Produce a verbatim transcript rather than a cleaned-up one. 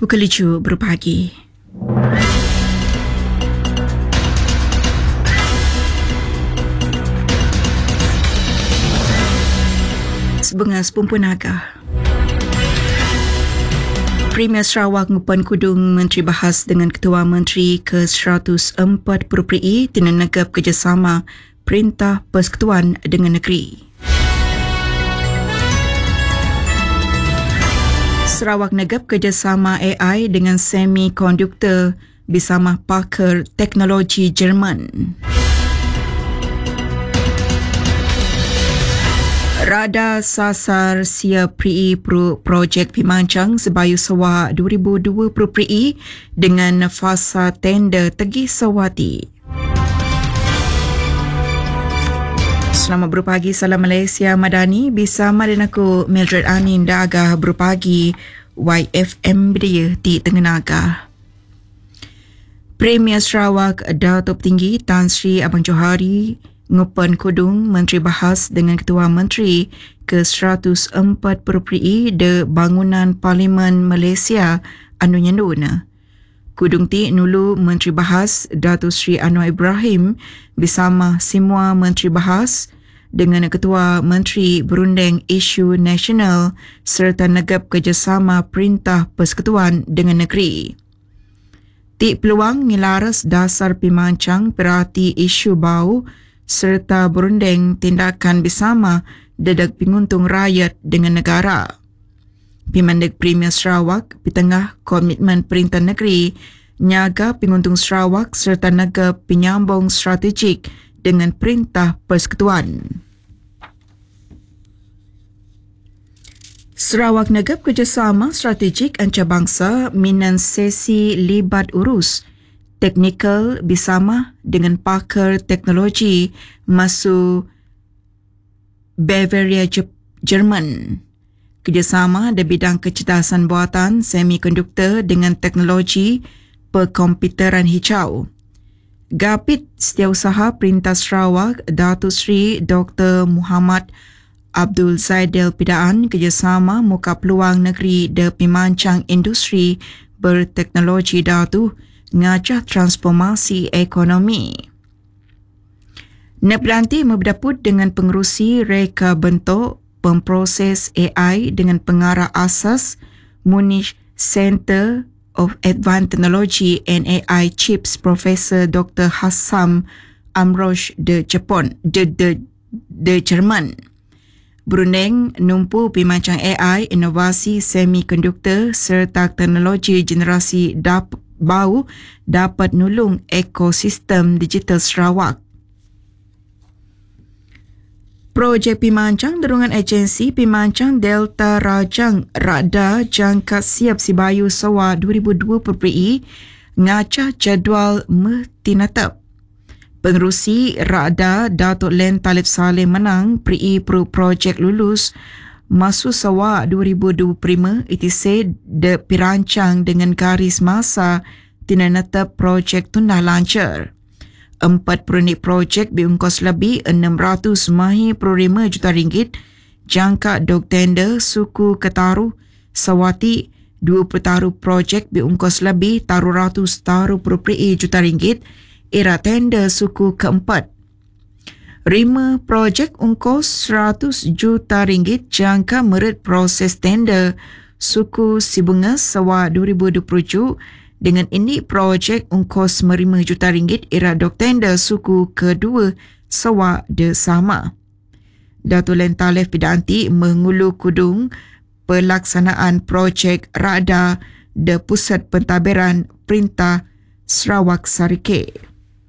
Pukul tujuh berpagi. Sebengas Pumpun Naga. Premier Sarawak ngupan kudung Menteri bahas dengan Ketua Menteri ke seratus empat puluh per I tina negap kerjasama Perintah Persekutuan dengan Negeri. Sarawak negap kerjasama A I dengan semikonduktor bersama pakar teknologi Jerman. Rada sasar siap P R I Pro projek Pimancang sebayu sewa dua ribu dua puluh P R I dengan fasa tender Tegi Sawati. Selamat berpagi, salam Malaysia Madani. Bersama dengan aku Mildred Anin Daga berpagi Y F M Bidaya di Tengganaga. Premier Sarawak Datuk Tinggi Tan Sri Abang Johari ngupan kudung Menteri bahas dengan Ketua Menteri ke seratus empat puluh P R I de Bangunan Parlimen Malaysia anu nyanduna. Kudung ti nulu Menteri bahas Datuk Sri Anwar Ibrahim bersama semua Menteri bahas dengan Ketua Menteri berunding isu nasional serta negap kerjasama Perintah Persekutuan dengan Negeri. Ti peluang ngelaras dasar pimancang perhati isu bau serta berunding tindakan bersama dedak penguntung rakyat dengan negara. Pimandek Premier Sarawak pitengah komitmen Perintah Negeri nyaga penguntung Sarawak serta negap penyambung strategik dengan Perintah Persekutuan. Sarawak negap kerjasama strategik antarabangsa minan sesi libat urus teknikal bersama dengan pakar teknologi masuk Bavaria Jerman. Kerjasama di bidang kecerdasan buatan semikonduktor dengan teknologi perkomputeran hijau. Gapit Setiausaha Perintah Sarawak Datuk Seri Doktor Muhammad Abdul Zaidil Pidaan kerjasama muka peluang negeri de pimancang industri berteknologi datu ngajah transformasi ekonomi. Neplanti memberdaput dengan pengerusi reka bentuk pemproses A I dengan pengarah asas Munich Center of Advanced Technology and A I Chips Profesor Doktor Hassam Amrosh de Jepun de de de Jerman. Berunding numpu pimancang A I, inovasi semikonduktor serta teknologi generasi dap, bau dapat nulung ekosistem digital Sarawak. Projek pimancang derungan agensi pimancang Delta Rajang Rada jangka siap sibayu sewa dua ribu dua puluh P R I ngacah jadual metinatap. Pengerusi Rada Datuk Len Talib Saleh menang P R I Pro projek lulus masuk sewa dua ribu dua puluh lima itu se de pirancang dengan garis masa tina netap projek tundah lancar. Empat perunik projek berungkos lebih enam ratus lima puluh lima juta ringgit jangka dok tender suku Ketaru Sawati dua puluh taruh projek berungkos lebih taruh ratus taruh puluh juta ringgit era tender suku keempat. Lima projek ungkos seratus juta ringgit jangka merit proses tender suku Sibungas sewa dua ribu dua puluh tujuh dengan ini projek ungkos lima juta ringgit era dok tender suku kedua sewa de sama. Datuk Len Talib Pidanti mengulu kudung pelaksanaan projek Rada de Pusat Pentadbiran Perintah Sarawak Sarike.